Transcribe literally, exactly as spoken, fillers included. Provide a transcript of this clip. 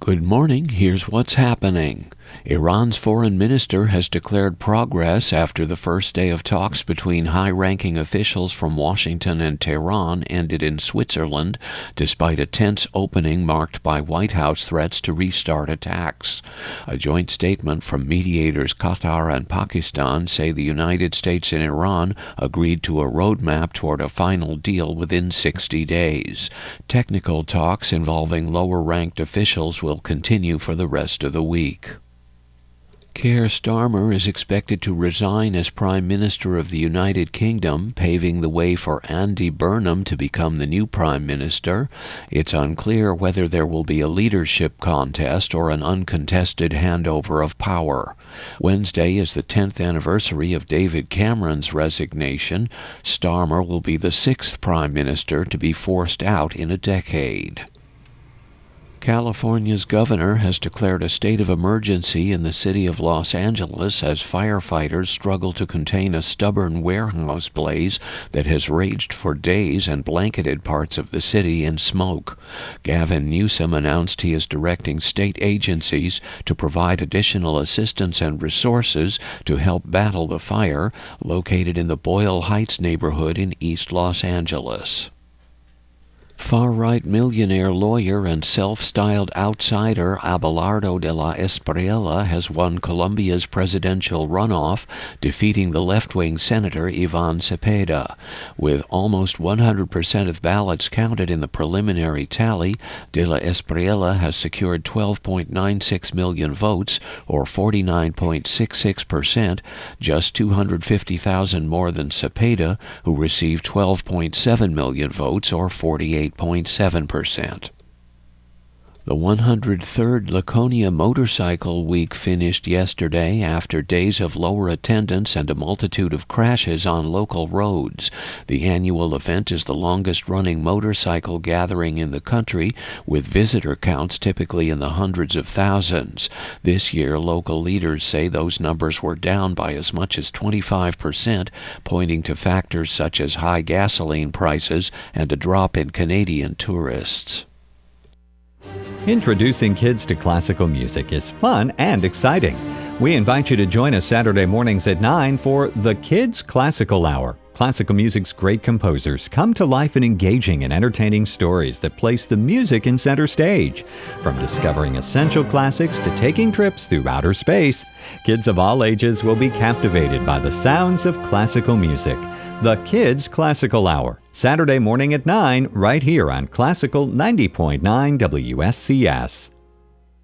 Good morning. Here's what's happening. Iran's foreign minister has declared progress after the first day of talks between high-ranking officials from Washington and Tehran ended in Switzerland, despite a tense opening marked by White House threats to restart attacks. A joint statement from mediators Qatar and Pakistan say the United States and Iran agreed to a roadmap toward a final deal within sixty days. Technical talks involving lower-ranked officials will continue for the rest of the week. Keir Starmer is expected to resign as Prime Minister of the United Kingdom, paving the way for Andy Burnham to become the new Prime Minister. It's unclear whether there will be a leadership contest or an uncontested handover of power. Wednesday is the tenth anniversary of David Cameron's resignation. Starmer will be the sixth Prime Minister to be forced out in a decade. California's governor has declared a state of emergency in the city of Los Angeles as firefighters struggle to contain a stubborn warehouse blaze that has raged for days and blanketed parts of the city in smoke. Gavin Newsom announced he is directing state agencies to provide additional assistance and resources to help battle the fire located in the Boyle Heights neighborhood in East Los Angeles. Far-right millionaire lawyer and self-styled outsider Abelardo de la Espriella has won Colombia's presidential runoff, defeating the left-wing senator Ivan Cepeda. With almost one hundred percent of ballots counted in the preliminary tally, de la Espriella has secured twelve point nine six million votes, or forty-nine point six six percent, just two hundred fifty thousand more than Cepeda, who received twelve point seven million votes, or forty-eight point seven percent. The one hundred third Laconia Motorcycle Week finished yesterday after days of lower attendance and a multitude of crashes on local roads. The annual event is the longest-running motorcycle gathering in the country, with visitor counts typically in the hundreds of thousands. This year, local leaders say those numbers were down by as much as twenty-five percent, pointing to factors such as high gasoline prices and a drop in Canadian tourists. Introducing kids to classical music is fun and exciting. We invite you to join us Saturday mornings at nine for the Kids Classical Hour. Classical music's great composers come to life in engaging and entertaining stories that place the music in center stage. From discovering essential classics to taking trips through outer space, kids of all ages will be captivated by the sounds of classical music. The Kids Classical Hour, Saturday morning at nine, right here on Classical ninety point nine W S C S.